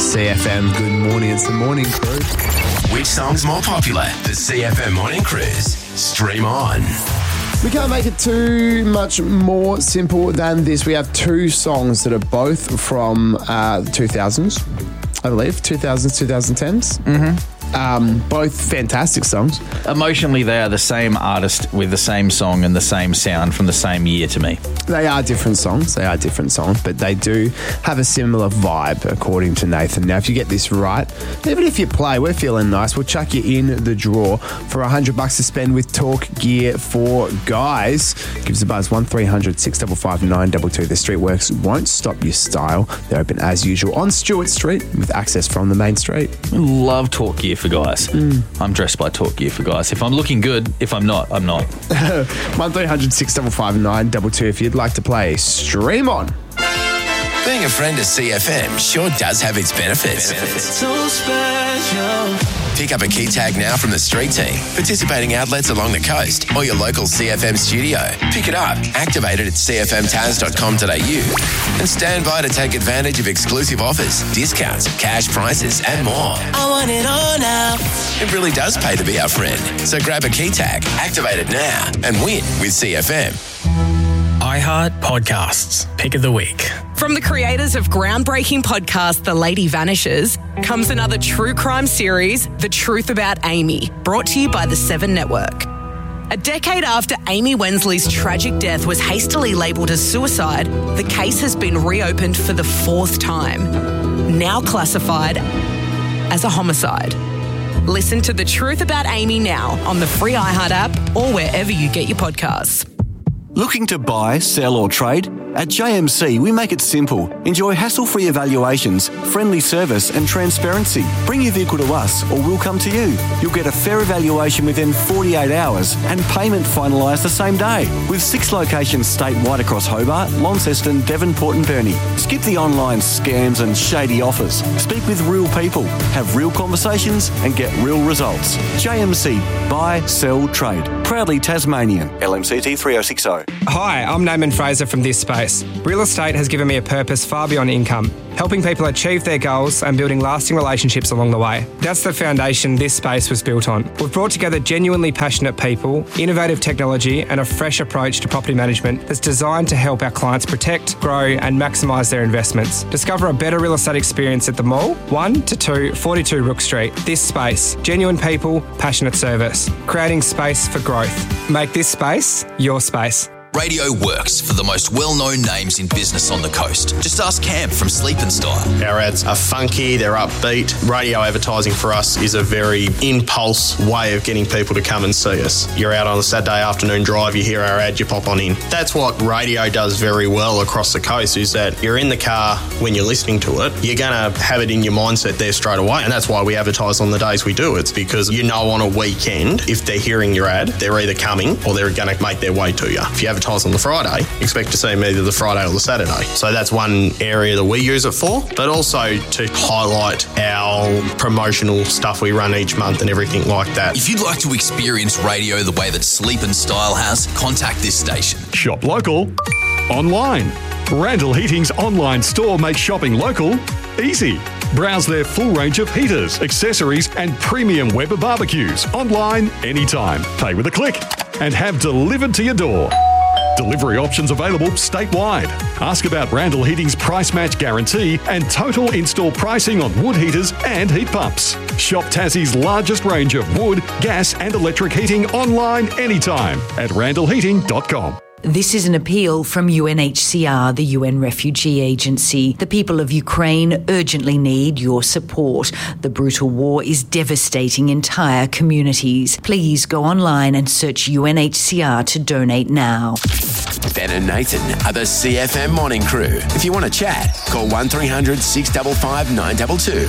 CFM, good morning. It's the Morning Crew. Which song's more popular? The CFM Morning Cruise. Stream on. We can't make it too much more simple than this. We have two songs that are both from the 2000s, I believe. 2000s, 2010s. Mm-hmm. Both fantastic songs. Emotionally, they are the same artist with the same song and the same sound from the same year to me. They are different songs, but they do have a similar vibe, according to Nathan. Now, if you get this right, even if you play, we're feeling nice. We'll chuck you in the draw for $100 to spend with Talk Gear for Guys. Give us a buzz, 1300 655 922. The Streetworks won't stop your style. They're open as usual on Stewart Street with access from the main street. Love Talk Gear for Guys. I'm dressed by Talk Gear for Guys. If I'm looking good, if I'm not, I'm not. 1300 655 922 if you'd like to play Stream On. Being a friend of CFM sure does have its benefits. So special. Pick up a key tag now from the street team, participating outlets along the coast, or your local CFM studio. Pick it up, activate it at cfmtaz.com.au, and stand by to take advantage of exclusive offers, discounts, cash prizes, and more. I want it all now. It really does pay to be our friend. So grab a key tag, activate it now, and win with CFM. iHeart Podcasts, Pick of the Week. From the creators of groundbreaking podcast The Lady Vanishes comes another true crime series, The Truth About Amy, brought to you by the Seven Network. A decade after Amy Wensley's tragic death was hastily labelled as suicide, the case has been reopened for the fourth time, now classified as a homicide. Listen to The Truth About Amy now on the free iHeart app or wherever you get your podcasts. Looking to buy, sell or trade? At JMC, we make it simple. Enjoy hassle-free evaluations, friendly service and transparency. Bring your vehicle to us or we'll come to you. You'll get a fair evaluation within 48 hours and payment finalised the same day. With 6 locations statewide across Hobart, Launceston, Devonport and Burnie. Skip the online scams and shady offers. Speak with real people, have real conversations and get real results. JMC, buy, sell, trade. Proudly Tasmanian. LMCT 3060. Hi, I'm Naaman Fraser from This Space. Real estate has given me a purpose far beyond income, helping people achieve their goals and building lasting relationships along the way. That's the foundation This Space was built on. We've brought together genuinely passionate people, innovative technology and a fresh approach to property management that's designed to help our clients protect, grow and maximise their investments. Discover a better real estate experience at the Mall, 1 to 2 42 Rook Street. This Space, genuine people, passionate service, creating space for growth. Make this space your space. Radio works for the most well-known names in business on the coast. Just ask Cam from Sleep and Style. Our ads are funky, they're upbeat. Radio advertising for us is a very impulse way of getting people to come and see us. You're out on a Saturday afternoon drive, you hear our ad, you pop on in. That's what radio does very well across the coast, is that you're in the car when you're listening to it, you're going to have it in your mindset there straight away. And that's why we advertise on the days we do. It's because you know on a weekend, if they're hearing your ad, they're either coming or they're going to make their way to you. If you advertise on the Friday, expect to see them either the Friday or the Saturday. So that's one area that we use it for, but also to highlight our promotional stuff we run each month and everything like that. If you'd like to experience radio the way that Sleep and Style has, contact this station. Shop local, online. Randall Heating's online store makes shopping local easy. Browse their full range of heaters, accessories and premium Weber barbecues online anytime. Pay with a click and have delivered to your door. Delivery options available statewide. Ask about Randall Heating's price match guarantee and total install pricing on wood heaters and heat pumps. Shop Tassie's largest range of wood, gas and electric heating online anytime at randallheating.com. This is an appeal from UNHCR, the UN Refugee Agency. The people of Ukraine urgently need your support. The brutal war is devastating entire communities. Please go online and search UNHCR to donate now. Ben and Nathan are the CFM Morning Crew. If you want to chat, call 1300 655 922.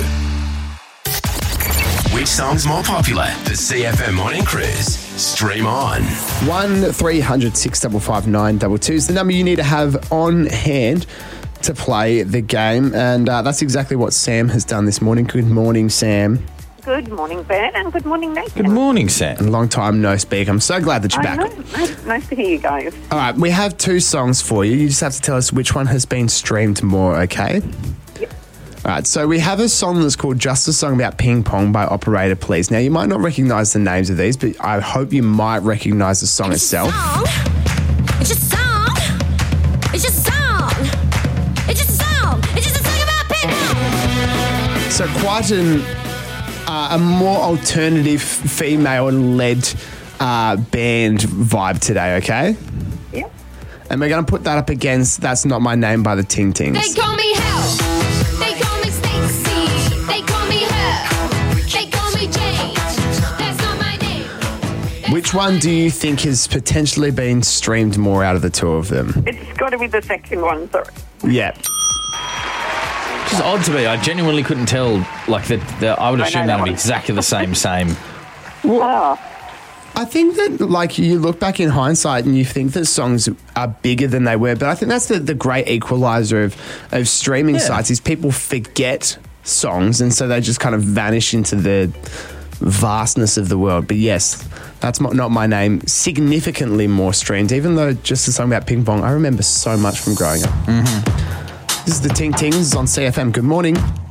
Which song's more popular? The CFM Morning Cruise. Stream on. 1300 655 922 is the number you need to have on hand to play the game. And that's exactly what Sam has done this morning. Good morning, Sam. Good morning, Ben, and good morning, Nathan. Good morning, Sam. And long time no speak. I'm so glad that you're back. Nice to hear you guys. All right, we have two songs for you. You just have to tell us which one has been streamed more, okay? Yep. All right, so we have a song that's called Just a Song About Ping Pong by Operator Please. Now, you might not recognise the names of these, but I hope you might recognise the song itself. It's just a song. It's just a song. It's just a song. It's just a song about ping pong. So quite a more alternative female-led band vibe today, okay? Yep. And we're going to put that up against That's Not My Name by the Ting Tings. They call me Hell. They call me Stacy. They call me Her. They call me Jane. That's not my name. Which one do you think has potentially been streamed more out of the two of them? It's got to be the second one, sorry. Yeah. Which is odd to me. I genuinely couldn't tell. Like, I would assume that would be exactly the same. Well, I think that, like, you look back in hindsight and you think that songs are bigger than they were, but I think that's the great equaliser of streaming sites is people forget songs and so they just kind of vanish into the vastness of the world. But yes, That's Not My Name, significantly more streamed, even though Just a Song About Ping Pong, I remember so much from growing up. This is the Ting Tings on CFM. Good morning.